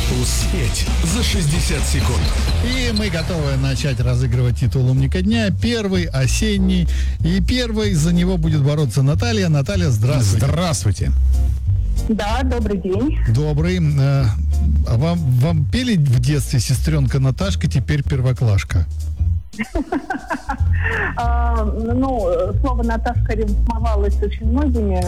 Успеть за 60 секунд. И мы готовы начать разыгрывать титул «Умника дня». Первый осенний. И первой за него будет бороться Наталья. Наталья, здравствуйте. Здравствуйте. Да, добрый день. Добрый. Вам пели в детстве сестренка Наташка, теперь первоклашка? Слово Наташка рифмовалось очень многими.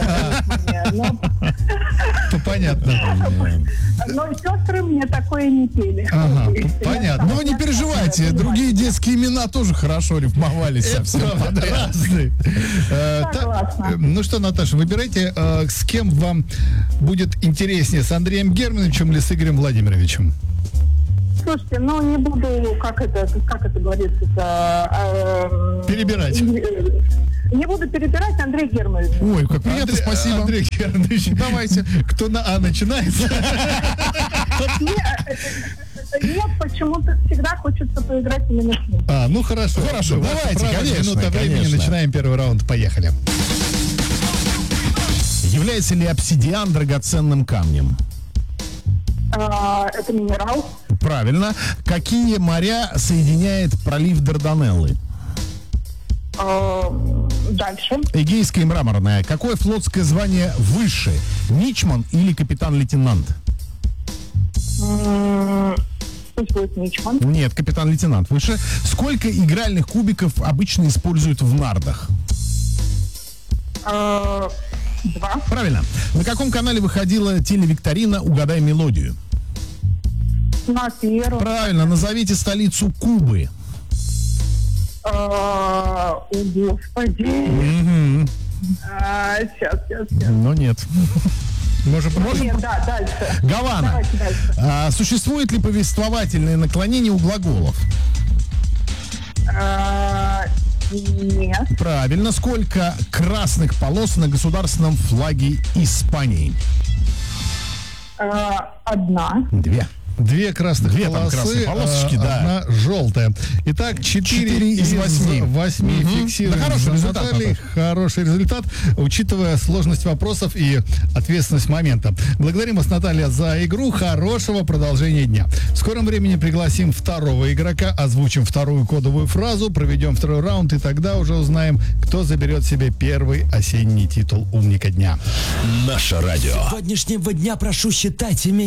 Понятно. Но сестры мне такое не пели. Ага, понятно. Ну, не переживайте, другие детские имена тоже хорошо рифмовались совсем подряд. Разные. Согласна. Ну что, Наташа, выбирайте, с кем вам будет интереснее, с Андреем Германовичем или с Игорем Владимировичем? Слушайте, не буду, как это говорится, Перебирать. Не буду перебирать, Андрей Германович. Ой, как приятно, спасибо. Андрей Германович. Давайте. Кто на А начинается? Нет, почему-то всегда хочется поиграть именно с ним. Ну хорошо. Хорошо, давайте, конечно, Минута времени, конечно. начинаем первый раунд. Поехали. Является ли обсидиан драгоценным камнем? Это минерал. Правильно. Какие моря соединяет пролив Дарданеллы? Дальше. Эгейское и мраморное. Какое флотское звание выше? Мичман или капитан-лейтенант? Пусть будет Мичман. Нет, капитан-лейтенант выше. Сколько игральных кубиков обычно используют в нардах? 2. Правильно. На каком канале выходила телевикторина «Угадай мелодию»? На первом. Правильно. Назовите столицу Кубы. О, Господи. Сейчас. Но нет. Нет, да, дальше. Гавана. Давайте дальше. Существует ли повествовательное наклонение у глаголов? Нет. Правильно. Сколько красных полос на государственном флаге Испании? 1. 2. Две красных Две там полосы, красные полосочки, да. одна желтая. Итак, 4 из 8. 8 фиксируем. Да, хороший за результат, Натальей. Наташа. Хороший результат, учитывая сложность вопросов и ответственность момента. Благодарим вас, Наталья, за игру. Хорошего продолжения дня. В скором времени пригласим второго игрока, озвучим вторую кодовую фразу, проведем второй раунд, и тогда уже узнаем, кто заберет себе первый осенний титул «Умника дня». Наше радио. Сегодняшнего дня прошу считать имя